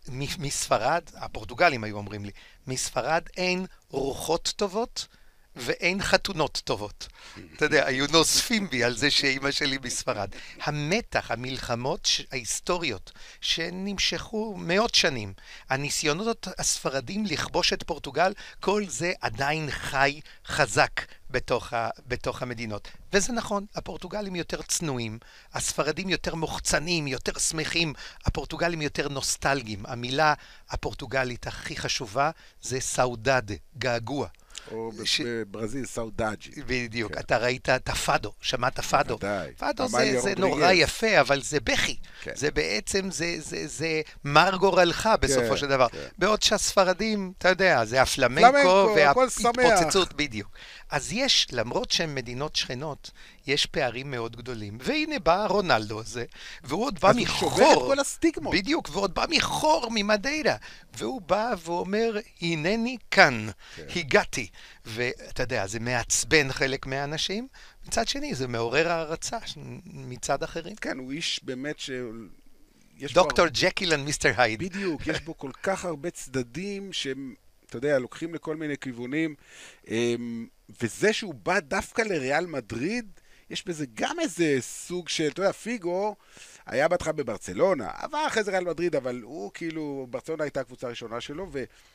מספרד, הפורטוגלים היו אומרים לי, מספרד אין רוחות טובות ואין חתונות טובות. אתה יודע, היו נוספים בי על זה שאימא שלי מספרד. המתח, המלחמות ההיסטוריות שנמשכו מאות שנים, הניסיונות הספרדים לכבוש את פורטוגל, כל זה עדיין חי חזק בתוך המדינות. וזה נכון, הפורטוגלים יותר צנועים, הספרדים יותר מוחצנים, יותר שמחים, הפורטוגלים יותר נוסטלגיים. המילה הפורטוגלית הכי חשובה זה סאודד, געגוע. או בברזיל, סאודאג'י. בדיוק, אתה ראית את הפאדו, שמעת פאדו. בוודאי. פאדו זה נורא יפה, אבל זה בכי. זה בעצם, זה מר גורלך בסופו של דבר. בעוד שהספרדים, אתה יודע, זה הפלמנקו וההתפוצצות, בדיוק. אז יש, למרות שהן מדינות שכנות, יש פערים מאוד גדולים. והנה בא רונלדו הזה, והוא עוד בא מחור. שובר את כל הסטיגמות. בדיוק, והוא עוד בא מחור, ממדיירה. והוא בא ואומר, הנני כאן, הגעתי. ואתה יודע, זה מעצבן חלק מהאנשים. מצד שני, זה מעורר הערצה מצד אחרים. כן, הוא איש באמת ש... דוקטור ג'קיל ומיסטר הייד. בדיוק, יש בו כל כך הרבה צדדים שהם, אתה יודע, לוקחים לכל מיני כיוונים. וזה שהוא בא דווקא לריאל מדריד, יש בזה גם איזה סוג של, אתה יודע, פיגו היה בהתחלה בברצלונה, עבר אחרי זה ריאל מדריד, אבל הוא כאילו, ברצלונה הייתה הקבוצה הראשונה שלו,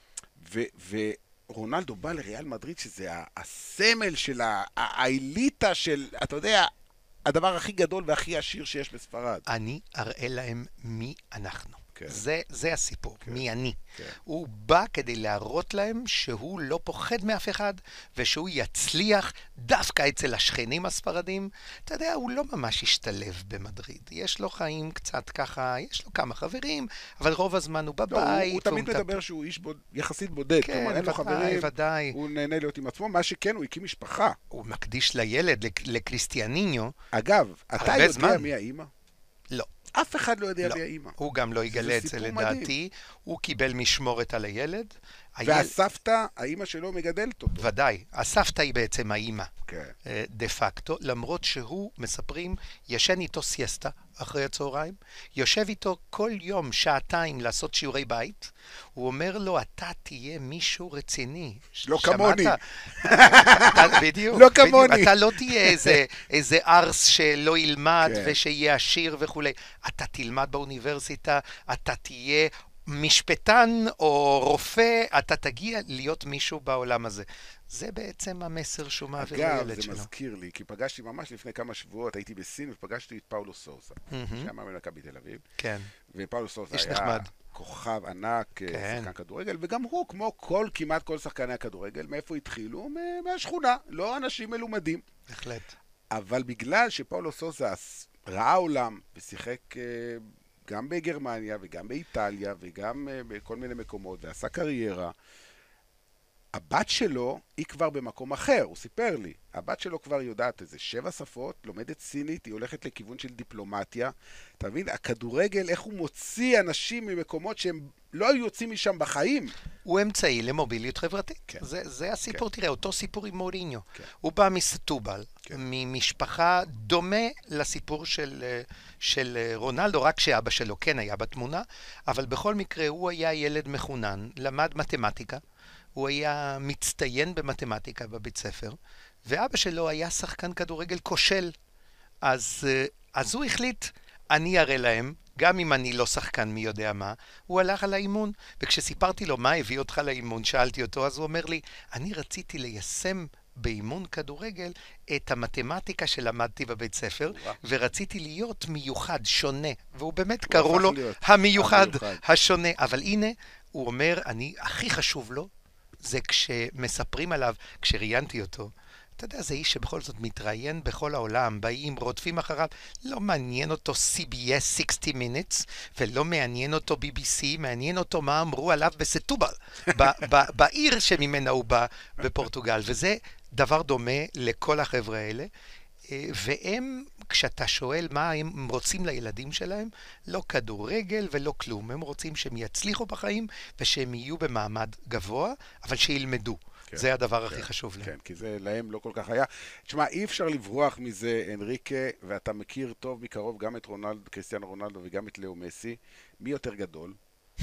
ורונלדו בא לריאל מדריד, שזה הסמל של האליטה של, אתה יודע, הדבר הכי גדול והכי עשיר שיש בספרד. אני אראה להם מי אנחנו. כן. זה הסיפור, כן. מי אני. כן. הוא בא כדי להראות להם שהוא לא פוחד מאף אחד, ושהוא יצליח דווקא אצל השכנים הספרדים. אתה יודע, הוא לא ממש השתלב במדריד. יש לו חיים קצת ככה, יש לו כמה חברים, אבל רוב הזמן הוא בבית. הוא תמיד מדבר שהוא איש יחסית בודד. כן, כלומר, אין לו חברים, ודאי. הוא נהנה להיות עם עצמו. מה שכן, הוא הקים משפחה. הוא מקדיש לילד, לקריסטיאניניו. אגב, אתה יודע מי האמא? לא. אף אחד לא יודע מי האמא. הוא גם לא יגלה את זה לדעתי. הוא קיבל משמורת על הילד. והסבתא, האמא שלו מגדלת אותו. ודאי. הסבתא היא בעצם האמא. כן. דה פקטו. למרות שהוא, מספרים, ישן איתו סייסטה אחרי הצהריים. יושב איתו כל יום שעתיים לעשות שיעורי בית. הוא אומר לו, אתה תהיה מישהו רציני. לא כמוני. בדיוק. לא כמוני. אתה לא תהיה איזה ארס שלא ילמד ושיהיה עשיר וכו'. אתה תלמד באוניברסיטה, אתה תהיה משפטן או רופא, אתה תגיע להיות מישהו בעולם הזה. זה בעצם המסר שהוא מעביר לילד שלו. אגב, זה מזכיר לי, כי פגשתי ממש לפני כמה שבועות, הייתי בסין ופגשתי את פאולו סורסה, שהיה מאמן מכבי תל אביב. כן. ופאולו סורסה היה נחמד. כוכב ענק, שחקן כדורגל, וגם הוא, כמו כמעט כל שחקני הכדורגל, מאיפה התחילו? מהשכונה, לא אנשים מלומדים. בהחלט. אבל בגלל שפאולו סורסה ראה עולם ושיחק גם בגרמניה וגם באיטליה וגם בכל מיני מקומות ועשה קריירה, הבת שלו היא כבר במקום אחר, הוא סיפר לי. הבת שלו כבר יודעת איזה 7 שפות, לומדת סינית, היא הולכת לכיוון של דיפלומטיה. אתה מבין, הכדורגל, איך הוא מוציא אנשים ממקומות שהם לא היו יוצאים משם בחיים. הוא אמצעי למוביליות חברתית. כן. זה הסיפור, כן. תראה, אותו סיפור עם מוריניו. כן. הוא בא מסטובל, כן. ממשפחה דומה לסיפור של רונלדו, רק שאבא שלו כן היה בתמונה, אבל בכל מקרה הוא היה ילד מחונן, למד מתמטיקה, הוא היה מצטיין במתמטיקה בבית ספר, ואבא שלו היה שחקן כדורגל כושל. אז הוא החליט, אני אראה להם, גם אם אני לא שחקן מי יודע מה, הוא הלך על האימון, וכשסיפרתי לו מה הביא אותך לאימון, שאלתי אותו, אז הוא אומר לי, אני רציתי ליישם באימון כדורגל את המתמטיקה שלמדתי בבית ספר, ורציתי להיות מיוחד, שונה, והוא באמת קראו לו המיוחד, השונה, אבל הנה, הוא אומר, הכי חשוב לו, זה כשמספרים עליו, כשראיינתי אותו, אתה יודע, זה איש שבכל זאת מתראיין בכל העולם, באים, רודפים אחריו, לא מעניין אותו CBS 60 Minutes, ולא מעניין אותו BBC, מעניין אותו מה אמרו עליו בסטובל, בעיר שממנה הוא בא בפורטוגל, וזה דבר דומה לכל החבר'ה האלה, והם, כשאתה שואל מה הם רוצים לילדים שלהם, לא כדורגל ולא כלום, הם רוצים שהם יצליחו בחיים, ושהם יהיו במעמד גבוה, אבל שילמדו. כן, זה הדבר הכי חשוב להם. כן, כי זה להם לא כל כך היה. תשמע, אי אפשר לברוח מזה, אנריקה, ואתה מכיר טוב מקרוב גם את קריסטיאנו רונלדו וגם את לאו מסי. מי יותר גדול?